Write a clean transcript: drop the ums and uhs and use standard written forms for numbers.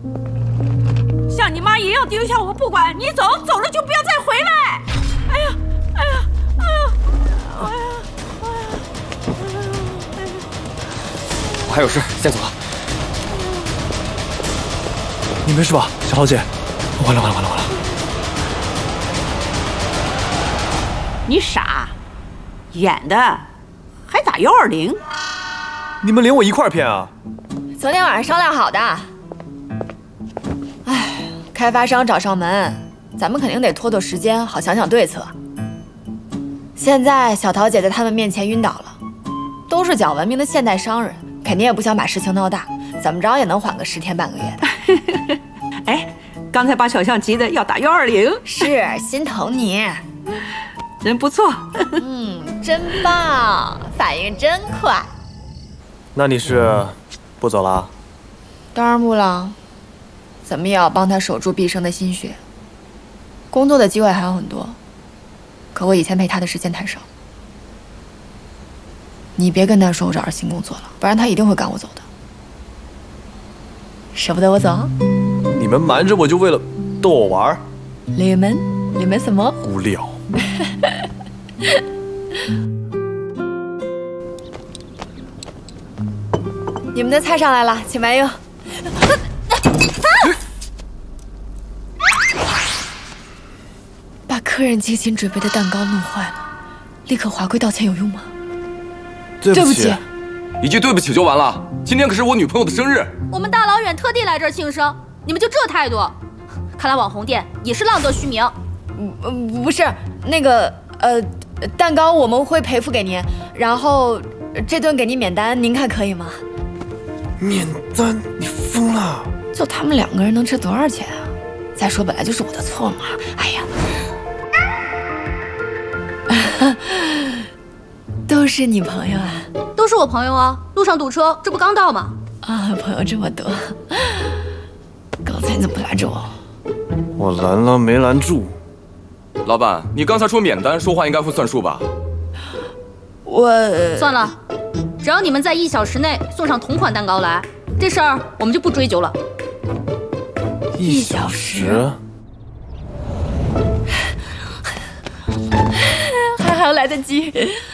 像你妈也要丢下我不管，你走了就不要再回来。哎呀，哎呀，哎呀，哎呀，哎呀！ 我还有事，先走了。 你没事吧，小桃姐？完了！ 你傻，演的还打120？ 你们连我一块儿骗啊？ 昨天晚上商量好的。哎，开发商找上门，咱们肯定得拖拖时间，好想想对策。现在小桃姐在他们面前晕倒了，都是讲文明的现代商人，肯定也不想把事情闹大，怎么着也能缓个10天半个月的。 哎，刚才把小象急得要打120， 是心疼你， 人不错。 真棒，反应真快。 那你是不走了？ 当然不了，怎么也要帮他守住毕生的心血。工作的机会还有很多，可我以前陪他的时间太少。你别跟他说我找着新工作了，不然他一定会赶我走的。舍不得我走？ 你们瞒着我就为了逗我玩？ 你们什么？ 无聊。 你们的菜上来了，请慢用。把客人精心准备的蛋糕弄坏了，立刻华贵道歉有用吗？ 对不起， 一句对不起就完了。今天可是我女朋友的生日， 我们大老远特地来这儿庆生，你们就这态度？看来网红店也是浪得虚名。 不是，那个蛋糕我们会赔付给您，然后这顿给您免单，您看可以吗？ 免单？你疯了！ 就他们2个人能值多少钱啊？再说本来就是我的错嘛。哎呀，都是你朋友啊？ 都是我朋友啊，路上堵车，这不刚到吗？ 啊，朋友这么多，刚才你怎么不拦着我？ 我拦了没拦住。 老板，你刚才说免单，说话应该会算数吧？ 我算了，只要你们在1小时内送上同款蛋糕来，这事儿我们就不追究了。 1小时？ 还好来得及。